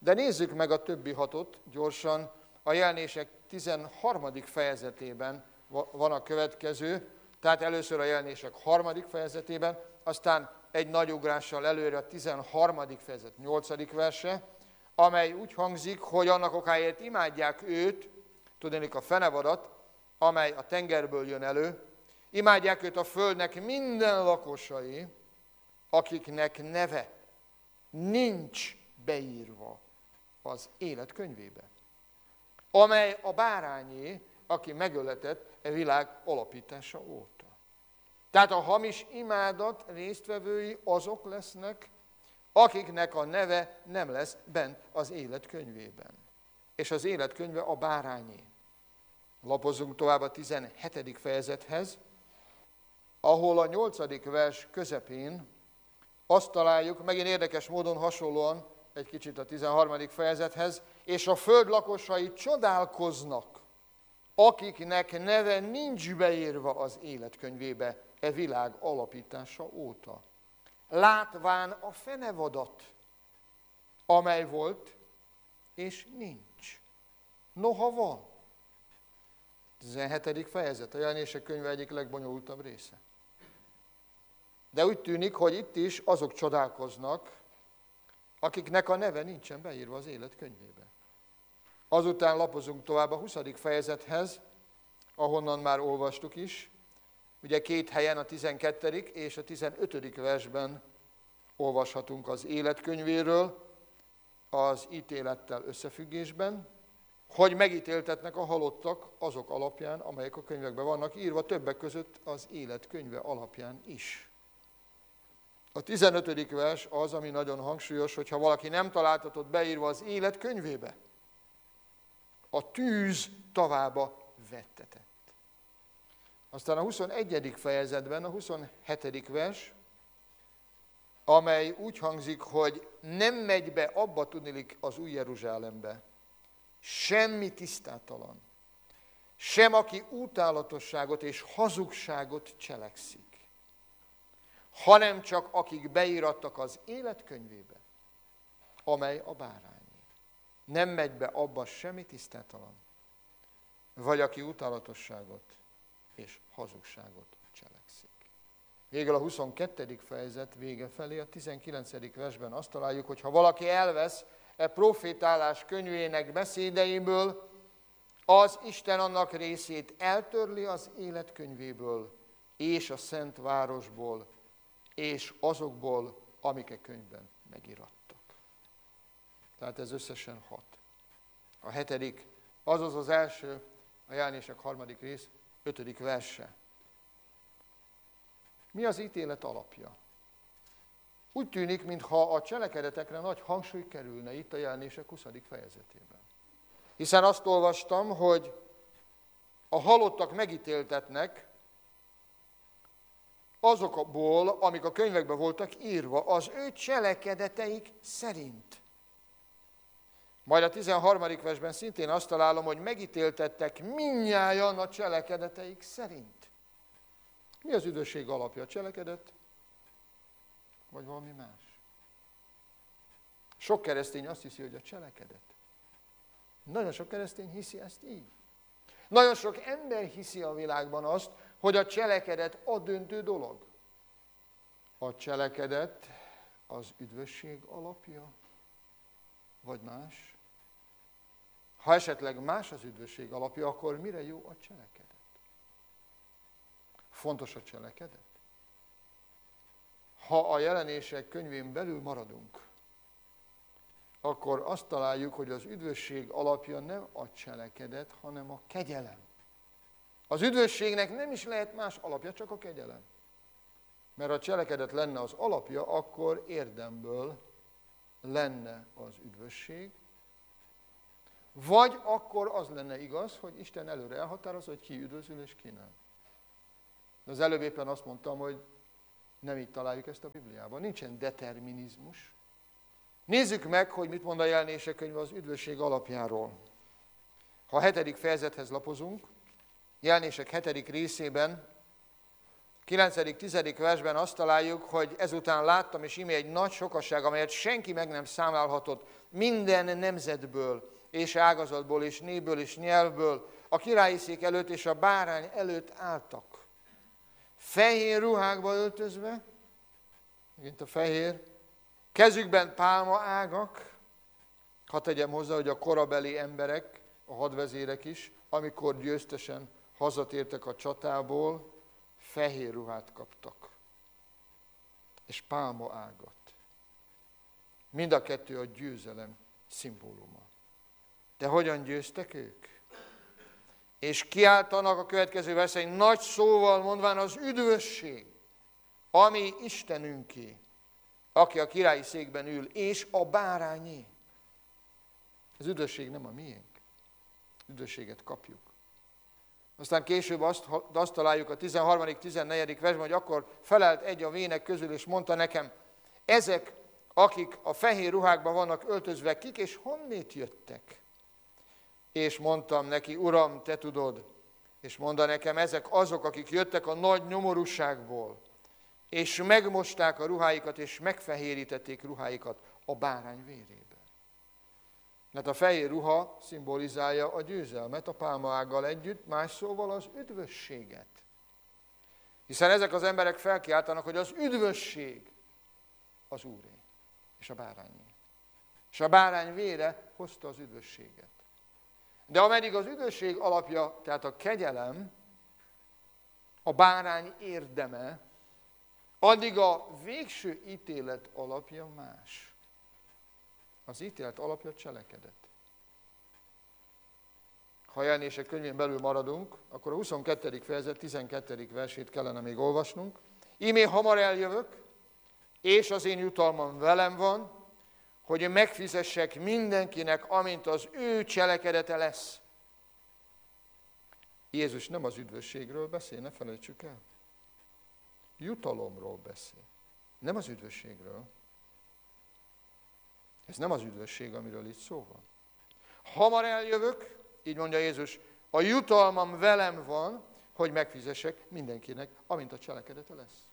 De nézzük meg a többi hatot gyorsan. A Jelenések 13. fejezetében van a következő, tehát először a Jelenések 3. fejezetében, aztán egy nagy ugrással előre a 13. fejezet 8. verse, amely úgy hangzik, hogy annak okáért imádják őt, tudnék a fenevadat, amely a tengerből jön elő, imádják őt a földnek minden lakosai, akiknek neve nincs beírva az élet könyvébe, amely a bárányé, aki megöletett e világ alapítása óta. Tehát a hamis imádat résztvevői azok lesznek, akiknek a neve nem lesz bent az élet könyvében. És az élet könyve a bárányé. Lapozzunk tovább a 17. fejezethez, ahol a 8. vers közepén azt találjuk, megint érdekes módon hasonlóan egy kicsit a 13. fejezethez, és a föld lakosai csodálkoznak, akiknek neve nincs beírva az életkönyvébe e világ alapítása óta. Látván a fenevadat, amely volt, és nincs. Noha van. 17. fejezet, a Jelenések könyve egyik legbonyolultabb része. De úgy tűnik, hogy itt is azok csodálkoznak, akiknek a neve nincsen beírva az élet könyvébe. Azután lapozunk tovább a 20. fejezethez, ahonnan már olvastuk is. Ugye két helyen, a 12. és a 15. versben olvashatunk az életkönyvéről, az ítélettel összefüggésben, hogy megítéltetnek a halottak azok alapján, amelyek a könyvekben vannak írva, többek között az életkönyve alapján is. A 15. vers az, ami nagyon hangsúlyos, hogyha valaki nem találtatott beírva az élet könyvébe, a tűz tavába vettetett. Aztán a 21. fejezetben a 27. vers, amely úgy hangzik, hogy nem megy be abba tudnilik az új Jeruzsálembe, semmi tisztátalan, sem aki utálatosságot és hazugságot cselekszik, hanem csak akik beírattak az életkönyvébe, amely a bárányé. Nem megy be abba semmi tisztátalan, vagy aki utálatosságot és hazugságot cselekszik. Végül a 22. fejezet vége felé, a 19. versben azt találjuk, hogy ha valaki elvesz e profétálás könyvének beszédeiből, az Isten annak részét eltörli az életkönyvéből, és a szent városból, és azokból, amik a könyvben megirattak. Tehát ez összesen 6. A 7., azaz az első, a Jelenések 3. rész, 5. verse. Mi az ítélet alapja? Úgy tűnik, mintha a cselekedetekre nagy hangsúly kerülne itt a Jelenések 20. fejezetében. Hiszen azt olvastam, hogy a halottak megítéltetnek azokból, amik a könyvekben voltak írva, az ő cselekedeteik szerint. Majd a 13. versben szintén azt találom, hogy megítéltettek mindnyájan a cselekedeteik szerint. Mi az üdvösség alapja? A cselekedet? Vagy valami más? Sok keresztény azt hiszi, hogy a cselekedet. Nagyon sok keresztény hiszi ezt így. Nagyon sok ember hiszi a világban azt, hogy a cselekedet a döntő dolog. A cselekedet az üdvösség alapja, vagy más? Ha esetleg más az üdvösség alapja, akkor mire jó a cselekedet? Fontos a cselekedet? Ha a Jelenések könyvén belül maradunk, akkor azt találjuk, hogy az üdvösség alapja nem a cselekedet, hanem a kegyelem. Az üdvösségnek nem is lehet más alapja, csak a kegyelem. Mert ha a cselekedet lenne az alapja, akkor érdemből lenne az üdvösség, vagy akkor az lenne igaz, hogy Isten előre elhatározza, hogy ki üdvözül és ki nem. De az előbb éppen azt mondtam, hogy nem így találjuk ezt a Bibliában. Nincsen determinizmus. Nézzük meg, hogy mit mond a Jelenések könyve az üdvösség alapjáról. Ha a 7. fejezethez lapozunk, Jelenések 7. részében 9.-10. versben azt találjuk, hogy ezután láttam, és íme egy nagy sokaság, amelyet senki meg nem számlálhatott, minden nemzetből, és ágazatból, és népből, és nyelvből, a királyi szék előtt és a bárány előtt álltak. Fehér ruhákba öltözve, megint a fehér, kezükben pálmaágak, hadd tegyem hozzá, hogy a korabeli emberek, a hadvezérek is, amikor győztesen hazatértek a csatából, fehér ruhát kaptak, és pálmaágat. Mind a kettő a győzelem szimbóluma. De hogyan győztek ők? És kiáltanak a következő versen, nagy szóval mondván az üdvösség, ami Istenünké, aki a királyi székben ül, és a bárányé. Az üdvösség nem a miénk. Üdvösséget kapjuk. Aztán később azt találjuk a 13.-14. versben, hogy akkor felelt egy a vének közül, és mondta nekem, ezek, akik a fehér ruhákban vannak öltözve, kik és honnét jöttek? És mondtam neki, Uram, te tudod, és mondta nekem, ezek azok, akik jöttek a nagy nyomorúságból, és megmosták a ruháikat, és megfehérítették ruháikat a bárány vérében. Mert a fehér ruha szimbolizálja a győzelmet a pálmaággal együtt, más szóval az üdvösséget. Hiszen ezek az emberek felkiáltanak, hogy az üdvösség az Úré, és a bárányé. És a bárány vére hozta az üdvösséget. De ameddig az üdvösség alapja, tehát a kegyelem, a bárány érdeme, addig a végső ítélet alapja más. Az ítélet alapja cselekedet. Ha jelenések könyvén belül maradunk, akkor a 22. fejezet 12. versét kellene még olvasnunk. Ímé hamar eljövök, és az én jutalmam velem van, hogy megfizessek mindenkinek, amint az ő cselekedete lesz. Jézus nem az üdvösségről beszél, ne felejtsük el. Jutalomról beszél, nem az üdvösségről. Ez nem az üdvösség, amiről itt szó van. Hamar eljövök, így mondja Jézus, a jutalmam velem van, hogy megfizessek mindenkinek, amint a cselekedete lesz.